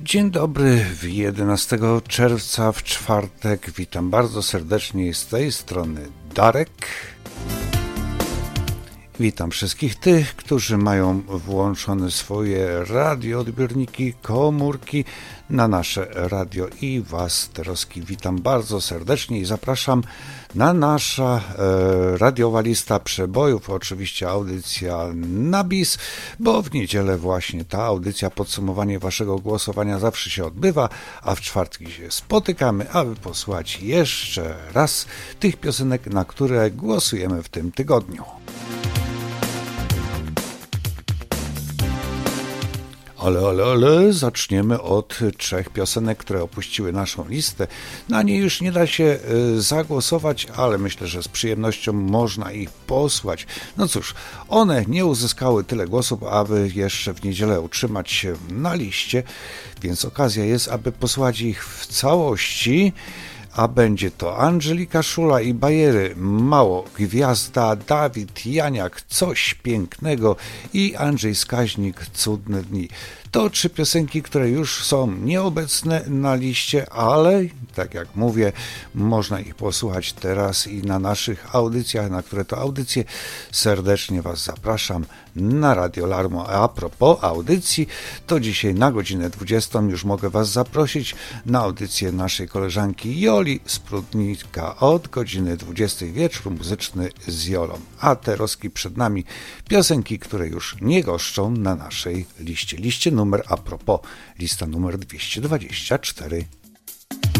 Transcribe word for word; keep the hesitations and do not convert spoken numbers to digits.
Dzień dobry, w jedenastego czerwca w czwartek. Witam bardzo serdecznie z tej strony Darek. Witam wszystkich tych, którzy mają włączone swoje radioodbiorniki, komórki na nasze radio i Was, Teroski, witam bardzo serdecznie i zapraszam na nasza e, radiowa lista przebojów, oczywiście audycja na bis, bo w niedzielę właśnie ta audycja, podsumowanie Waszego głosowania zawsze się odbywa, a w czwartki się spotykamy, aby posłuchać jeszcze raz tych piosenek, na które głosujemy w tym tygodniu. Ale, ale, ale zaczniemy od trzech piosenek, które opuściły naszą listę. Na nie już nie da się y, zagłosować, ale myślę, że z przyjemnością można ich posłać. No cóż, one nie uzyskały tyle głosów, aby jeszcze w niedzielę utrzymać się na liście, więc okazja jest, aby posłać ich w całości. A będzie to Angelika Szula i Bajery, Mało, Gwiazda, Dawid Janiak, Coś pięknego i Andrzej Skaźnik, Cudne dni. To trzy piosenki, które już są nieobecne na liście, ale tak jak mówię, można ich posłuchać teraz i na naszych audycjach, na które to audycje serdecznie Was zapraszam na Radio Larmo. A propos audycji, to dzisiaj na godzinę dwudziestą już mogę Was zaprosić na audycję naszej koleżanki Joli z Prudnika od godziny dwudziestej, wieczór muzyczny z Jolą. A Teroski przed nami piosenki, które już nie goszczą na naszej liście. Liście numer a propos, lista numer dwieście dwadzieścia cztery.